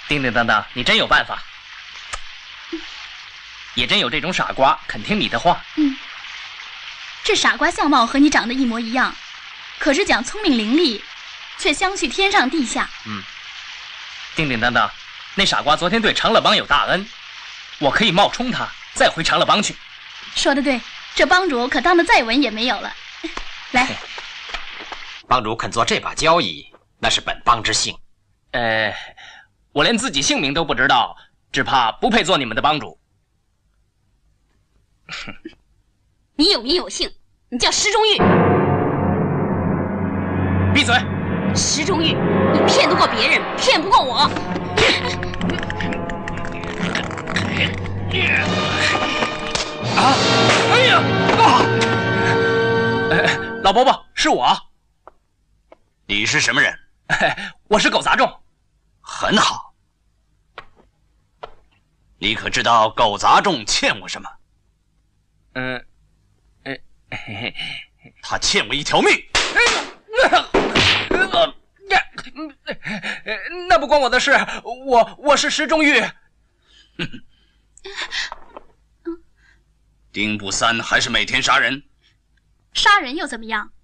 叮叮当当，你真有办法，也真有这种傻瓜肯听你的话。 这傻瓜相貌和你长得一模一样，可是讲聪明伶俐，却相去天上地下。 叮叮当当，那傻瓜昨天对长乐帮有大恩，我可以冒充他，再回长乐帮去。 说得对，这帮主可当得再稳也没有了。来， 帮主肯做这把交椅，那是本帮之幸。 我连自己姓名都不知道，只怕不配做你们的帮主。 你有名有姓，你叫石中玉。 闭嘴！ 石中玉，你骗得过别人，骗不过我。 哎呀！老伯伯，是我。 你是什么人？ 我是狗杂种。 很好。你可知道狗杂种欠我什么？他欠我一条命。 那不关我的事，我是石中玉。 丁不三还是每天杀人？ 杀人又怎么样？